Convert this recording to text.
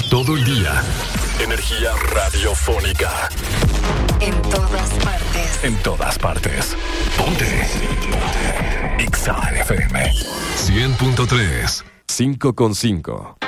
Todo el día. Energía radiofónica. En todas partes. En todas partes. Ponte. Ponte. Exa FM 100.3. 5.5.